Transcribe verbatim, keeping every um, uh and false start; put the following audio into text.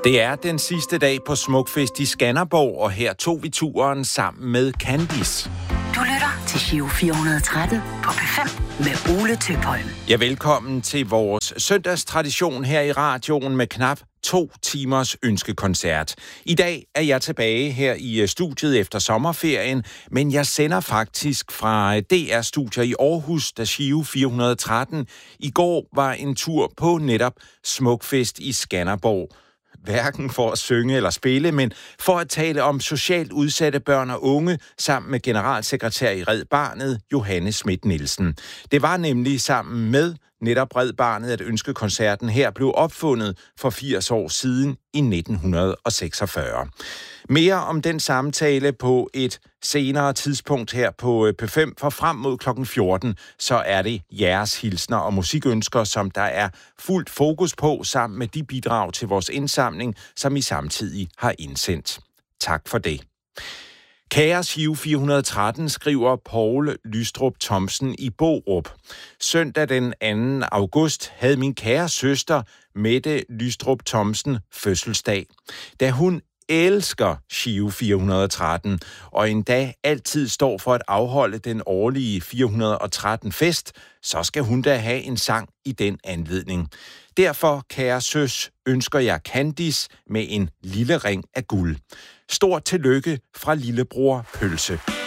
Det er den sidste dag på Smukfest i Skanderborg, og her tog vi turen sammen med Candice. Du lytter til Giro fire hundrede og tretten på P fem med Ole Tøpholm. Ja, velkommen til vores søndagstradition her i radioen med knap to timers ønskekoncert. I dag er jeg tilbage her i studiet efter sommerferien, men jeg sender faktisk fra D R-studier i Aarhus, da Giro fire hundrede og tretten i går var en tur på netop Smukfest i Skanderborg. Hverken for at synge eller spille, men for at tale om socialt udsatte børn og unge sammen med generalsekretær i Red Barnet, Johanne Schmidt Nielsen. Det var nemlig sammen med netop Red Barnet, at ønskekoncerten her blev opfundet for firs år siden i nitten seksogfyrre. Mere om den samtale på et senere tidspunkt her på P fem, for frem mod klokken fjorten, så er det jeres hilsner og musikønsker, som der er fuldt fokus på, sammen med de bidrag til vores indsamling, som I samtidig har indsendt. Tak for det. Kære Giro fire hundrede og tretten, skriver Poul Lystrup Thomsen i Borup. Søndag den anden august havde min kære søster Mette Lystrup Thomsen fødselsdag. Da hun elsker Giro fire hundrede og tretten, og endda altid står for at afholde den årlige fire hundrede og tretten fest, så skal hun da have en sang i den anledning. Derfor, kære søs, ønsker jeg Candice med en lille ring af guld. Stort tillykke fra lillebror Pølse.